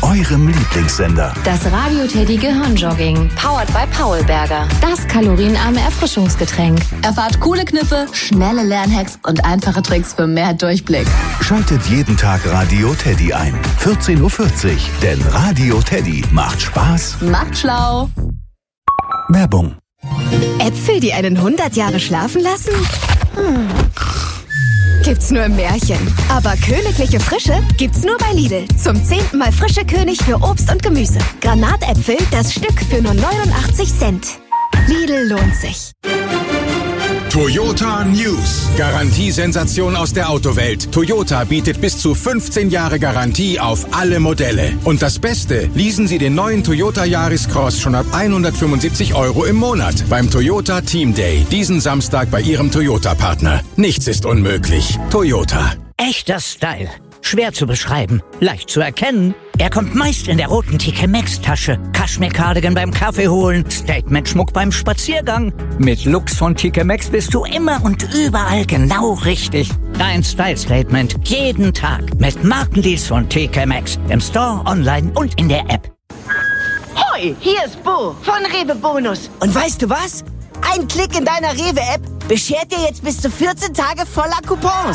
eurem Lieblingssender. Das Radio Teddy Gehirnjogging, powered by Paul Berger. Das kalorienarme Erfrischungsgetränk. Erfahrt coole Kniffe, schnelle Lernhacks und einfache Tricks für mehr Durchblick. Schaltet jeden Tag Radio Teddy ein. 14.40 Uhr, denn Radio Teddy macht Spaß. Macht schlau. Werbung. Äpfel, die einen 100 Jahre schlafen lassen? Gibt's nur im Märchen. Aber königliche Frische gibt's nur bei Lidl. Zum 10. Mal frische König für Obst und Gemüse. Granatäpfel, das Stück für nur 89 Cent. Lidl lohnt sich. Toyota News. Garantiesensation aus der Autowelt. Toyota bietet bis zu 15 Jahre Garantie auf alle Modelle. Und das Beste, leasen Sie den neuen Toyota Yaris Cross schon ab 175 € im Monat beim Toyota Team Day. Diesen Samstag bei Ihrem Toyota-Partner. Nichts ist unmöglich. Toyota. Echter Style. Schwer zu beschreiben, leicht zu erkennen. Er kommt meist in der roten TK Maxx-Tasche. Kaschmir-Cardigan beim Kaffee holen, Statement-Schmuck beim Spaziergang. Mit Looks von TK Maxx bist du immer und überall genau richtig. Dein Style-Statement jeden Tag mit Markendeals von TK Maxx. Im Store, online und in der App. Hoi, hier ist Bo von Rewe Bonus. Und weißt du was? Ein Klick in deiner Rewe-App beschert dir jetzt bis zu 14 Tage voller Coupons.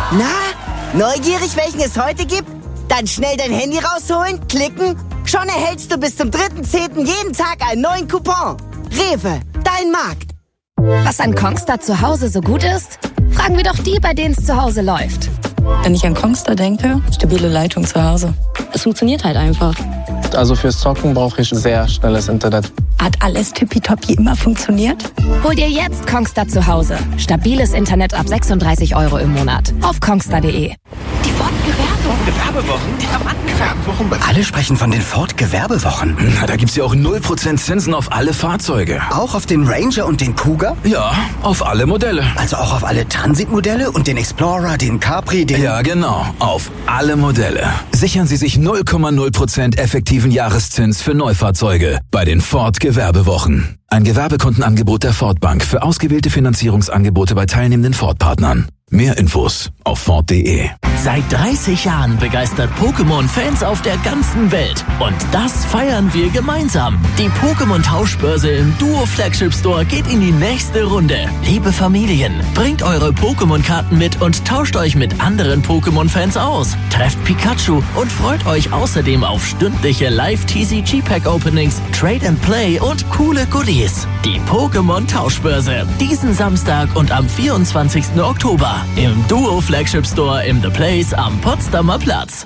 Na, neugierig, welchen es heute gibt? Dann schnell dein Handy rausholen, klicken. Schon erhältst du bis zum 3.10. jeden Tag einen neuen Coupon. Rewe, dein Markt. Was an Kongstar zu Hause so gut ist? Fragen wir doch die, bei denen es zu Hause läuft. Wenn ich an Kongstar denke, stabile Leitung zu Hause. Es funktioniert halt einfach. Also fürs Zocken brauche ich sehr schnelles Internet. Hat alles tippitoppi immer funktioniert? Hol dir jetzt Kongstar zu Hause. Stabiles Internet ab 36 € im Monat. Auf kongstar.de. Die Ford-Gewerbewochen? Die haben angefangen. Alle sprechen von den Ford-Gewerbewochen. Na, da gibt's ja auch 0% Zinsen auf alle Fahrzeuge. Auch auf den Ranger und den Kuga? Ja, auf alle Modelle. Also auch auf alle Transit-Modelle und den Explorer, den Capri, den... Ja, genau. Auf alle Modelle. Sichern Sie sich 0,0% effektiven Jahreszins für Neufahrzeuge bei den Ford-Gewerbewochen. Ein Gewerbekontenangebot der Ford Bank für ausgewählte Finanzierungsangebote bei teilnehmenden Ford-Partnern. Mehr Infos auf Ford.de. Seit 30 Jahren begeistert Pokémon-Fans auf der ganzen Welt. Und das feiern wir gemeinsam. Die Pokémon-Tauschbörse im Duo-Flagship-Store geht in die nächste Runde. Liebe Familien, bringt eure Pokémon-Karten mit und tauscht euch mit anderen Pokémon-Fans aus. Trefft Pikachu und freut euch außerdem auf stündliche Live-TCG-Pack-Openings, Trade-and-Play und coole Goodies. Die Pokémon-Tauschbörse. Diesen Samstag und am 24. Oktober. Im Duo Flagship Store im The Place am Potsdamer Platz.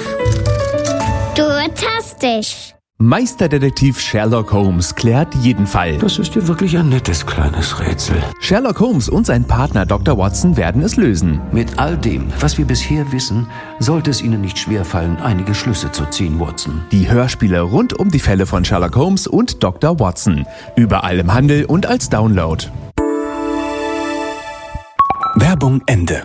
Duotastisch. Meisterdetektiv Sherlock Holmes klärt jeden Fall. Das ist ja wirklich ein nettes kleines Rätsel. Sherlock Holmes und sein Partner Dr. Watson werden es lösen. Mit all dem, was wir bisher wissen, sollte es Ihnen nicht schwerfallen, einige Schlüsse zu ziehen, Watson. Die Hörspiele rund um die Fälle von Sherlock Holmes und Dr. Watson. Überall im Handel und als Download. Werbung Ende.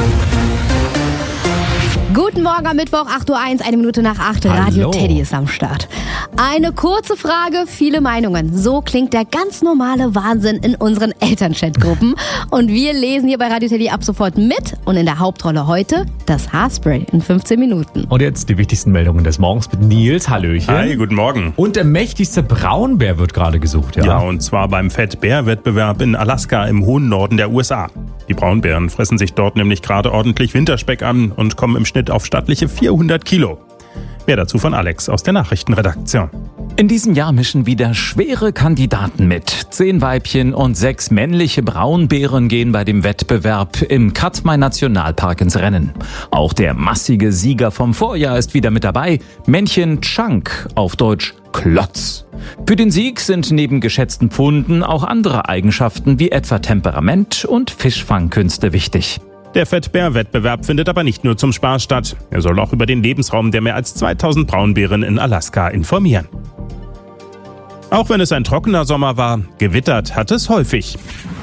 Guten Morgen am Mittwoch, 8:01 Uhr, 1 Minute nach 8. Radio Teddy ist am Start. Eine kurze Frage, viele Meinungen. So klingt der ganz normale Wahnsinn in unseren Elternchat-Gruppen. Und wir lesen hier bei Radio Teddy ab sofort mit. Und in der Hauptrolle heute das Haarspray in 15 Minuten. Und jetzt die wichtigsten Meldungen des Morgens mit Nils. Hallöchen. Hi, guten Morgen. Und der mächtigste Braunbär wird gerade gesucht, ja? Ja, und zwar beim Fettbär-Wettbewerb in Alaska im hohen Norden der USA. Die Braunbären fressen sich dort nämlich gerade ordentlich Winterspeck an und kommen im Schnitt auf stattliche 400 Kilo. Mehr dazu von Alex aus der Nachrichtenredaktion. In diesem Jahr mischen wieder schwere Kandidaten mit. 10 Weibchen und 6 männliche Braunbären gehen bei dem Wettbewerb im Katmai Nationalpark ins Rennen. Auch der massige Sieger vom Vorjahr ist wieder mit dabei. Männchen Chunk, auf Deutsch Klotz. Für den Sieg sind neben geschätzten Pfunden auch andere Eigenschaften wie etwa Temperament und Fischfangkünste wichtig. Der Fettbär-Wettbewerb findet aber nicht nur zum Spaß statt. Er soll auch über den Lebensraum der mehr als 2000 Braunbären in Alaska informieren. Auch wenn es ein trockener Sommer war, gewittert hat es häufig.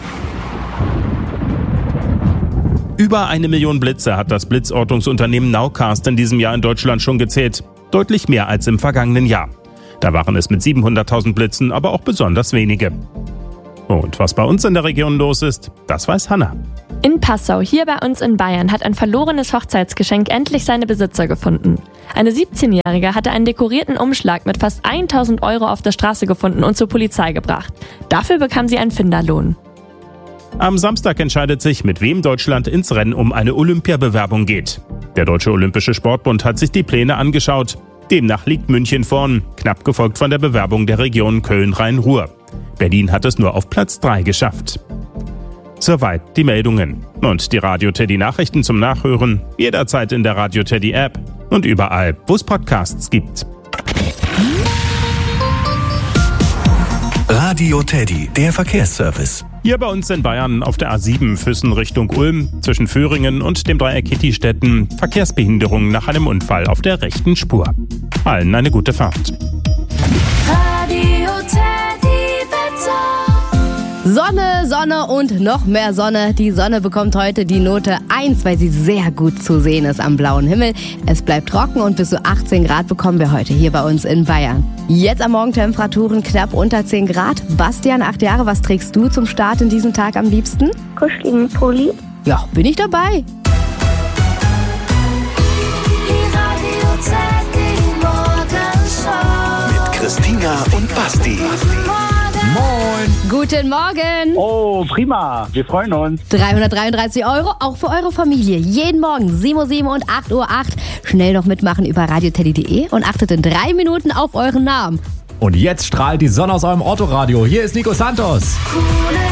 Über 1 Million Blitze hat das Blitzortungsunternehmen Nowcast in diesem Jahr in Deutschland schon gezählt. Deutlich mehr als im vergangenen Jahr. Da waren es mit 700.000 Blitzen aber auch besonders wenige. Und was bei uns in der Region los ist, das weiß Hanna. In Passau, hier bei uns in Bayern, hat ein verlorenes Hochzeitsgeschenk endlich seine Besitzer gefunden. Eine 17-Jährige hatte einen dekorierten Umschlag mit fast 1.000 € auf der Straße gefunden und zur Polizei gebracht. Dafür bekam sie einen Finderlohn. Am Samstag entscheidet sich, mit wem Deutschland ins Rennen um eine Olympiabewerbung geht. Der Deutsche Olympische Sportbund hat sich die Pläne angeschaut. Demnach liegt München vorn, knapp gefolgt von der Bewerbung der Region Köln-Rhein-Ruhr. Berlin hat es nur auf Platz 3 geschafft. Soweit die Meldungen. Und die Radio Teddy Nachrichten zum Nachhören jederzeit in der Radio Teddy App und überall, wo es Podcasts gibt. Radio Teddy, der Verkehrsservice. Hier bei uns in Bayern auf der A7 Füssen Richtung Ulm zwischen Föhringen und dem Dreieck Kittistetten Verkehrsbehinderung nach einem Unfall auf der rechten Spur. Allen eine gute Fahrt. Radio Teddy Wetter. Sonne, Sonne und noch mehr Sonne. Die Sonne bekommt heute die Note 1, weil sie sehr gut zu sehen ist am blauen Himmel. Es bleibt trocken und bis zu 18 Grad bekommen wir heute hier bei uns in Bayern. Jetzt am Morgen Temperaturen knapp unter 10 Grad. Bastian, 8 Jahre, was trägst du zum Start in diesen Tag am liebsten? Kuscheligen Pulli. Ja, bin ich dabei. Die Radio Teddy Morgenshow. Mit Christina und Basti. Moin. Guten Morgen. Oh, prima. Wir freuen uns. 333 € auch für eure Familie. Jeden Morgen 7:07 und 8:08 Uhr. Schnell noch mitmachen über radioteddy.de und achtet in 3 Minuten auf euren Namen. Und jetzt strahlt die Sonne aus eurem Autoradio. Hier ist Nico Santos. Coole